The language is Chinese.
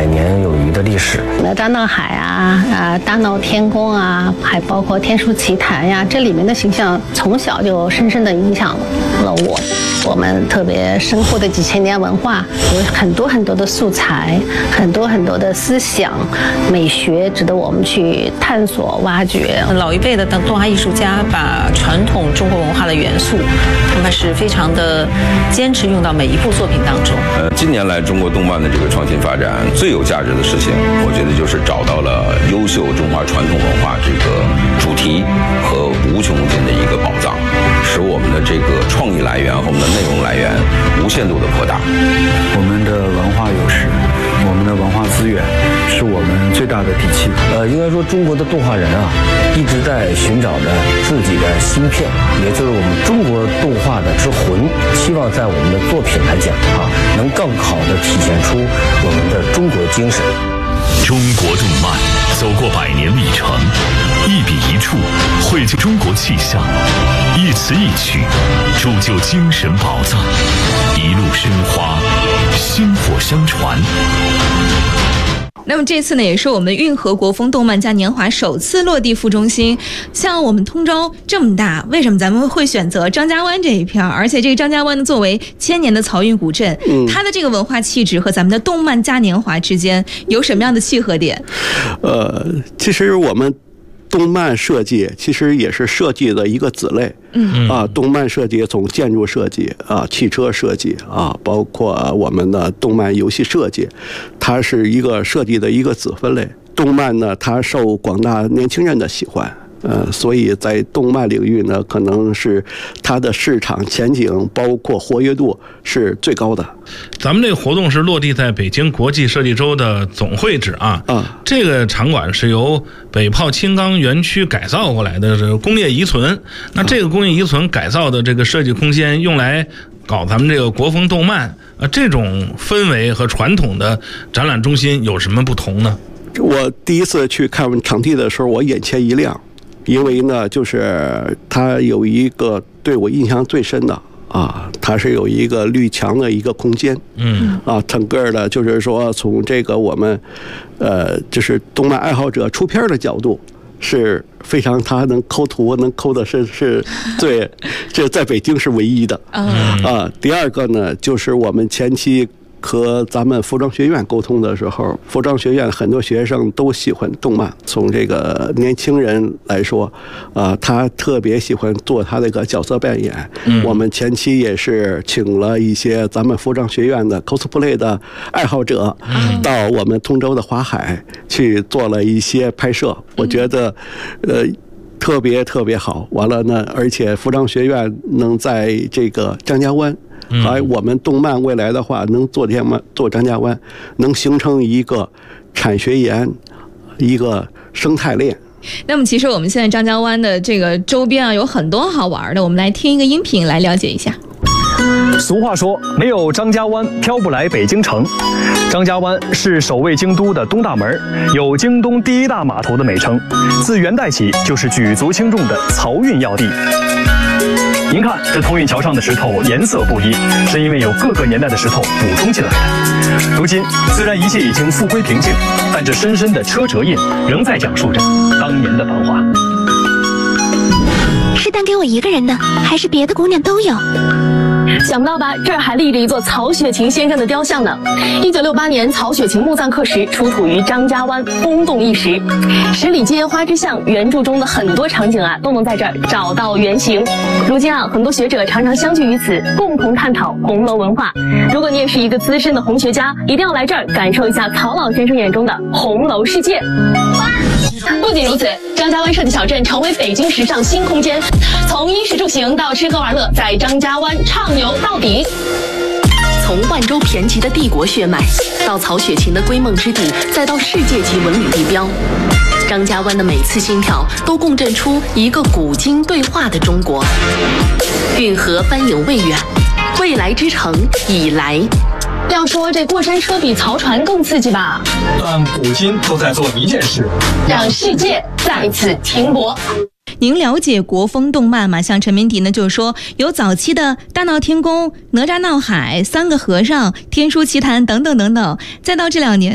年有余的历史。 哪吒闹海啊，大闹天宫啊，还包括天书奇谭呀，这里面的形象从小就深深的影响了我。我们特别深厚的几千年文化，有很多很多的素材，很多很多的思想、美学，值得我们去探索、挖掘。 老一辈的动画艺术家把传统中国文化的元素，他们是非常的坚持用到每一部作品当中。 近年来中国动漫的这个创新发展，最有价值的事情，我觉得就是找到了优秀中华传统文化这个主题和无穷尽的一个宝藏，使我们的这个创意来源和我们的内容来源无限度的扩大。 我们的文化优势，我们的文化资源是我们最大的底气。 应该说中国的动画人啊，一直在寻找着自己的芯片，也就是我们中国动画的之魂。希望在我们的作品来讲啊，能更好的体现出我们的中国精神。 中国动漫走过100年历程，一笔一触绘就中国气象，一词一曲铸就精神宝藏，一路生花，薪火相传。 那么这次呢，也是我们运河国风动漫嘉年华首次落地副中心。像我们通州这么大，为什么咱们会选择张家湾这一片？而且这个张家湾呢，作为1000年的漕运古镇，它的这个文化气质和咱们的动漫嘉年华之间有什么样的契合点？ 其实我们动漫设计其实也是设计的一个子类。动漫设计从建筑设计啊、汽车设计啊，包括我们的动漫游戏设计，它是一个设计的一个子分类。动漫呢，它受广大年轻人的喜欢。所以在动漫领域呢，可能是它的市场前景，包括活跃度是最高的。 咱们这个活动是落地在北京国际设计周的总会址啊。这个场馆是由北炮青钢园区改造过来的，是工业遗存。那这个工业遗存改造的这个设计空间，用来搞咱们这个国风动漫这种氛围和传统的展览中心有什么不同呢？ 我第一次去看场地的时候，我眼前一亮。因为呢，就是它有一个对我印象最深的啊，它是有一个绿墙的一个空间，整个的就是说从这个我们就是动漫爱好者出片的角度是非常，他能抠图能抠的是最这在北京是唯一的第二个呢，就是我们前期和咱们服装学院沟通的时候，服装学院很多学生都喜欢动漫。从这个年轻人来说，他特别喜欢做他那个角色扮演。我们前期也是请了一些咱们服装学院的 cosplay 的爱好者，到我们通州的华海去做了一些拍摄。我觉得，特别好。完了呢，而且服装学院能在这个张家湾。还我们动漫未来的话，能做张家湾，能形成一个产学研，一个生态链。 那么其实我们现在张家湾的这个周边有很多好玩的，我们来听一个音频来了解一下。 俗话说，没有张家湾，飘不来北京城。张家湾是守卫京都的东大门，有京东第一大码头的美称，自元代起就是举足轻重的漕运要地。您看这通运桥上的石头颜色不一，是因为有各个年代的石头补充进来的。如今虽然一切已经复归平静，但这深深的车辙印仍在讲述着当年的繁华。 是单给我一个人的，还是别的姑娘都有？ 想不到吧，这儿还立着一座曹雪芹先生的雕像呢。1968年，曹雪芹墓葬刻石出土于张家湾，轰动一时。十里街花之巷原著中的很多场景都能在这儿找到原型。如今很多学者常常相聚于此，共同探讨红楼文化。如果你也是一个资深的红学家，一定要来这儿感受一下曹老先生眼中的红楼世界。不仅如此，张家湾设计小镇成为北京时尚新空间，从衣食住行到吃喝玩乐，在张家湾畅游到底。 从万州骈骑的帝国血脉，到曹雪芹的归梦之地，再到世界级文旅地标，张家湾的每次心跳都共振出一个古今对话的中国。运河帆影未远，未来之城已来。 要说这过山车比曹船更刺激吧？ 但古今都在做一件事， 让世界再次停泊。 您了解国风动漫吗？像陈明迪呢，就是说有早期的大闹天宫、哪吒闹海、三个和尚、天书奇谭等等等等，再到这2年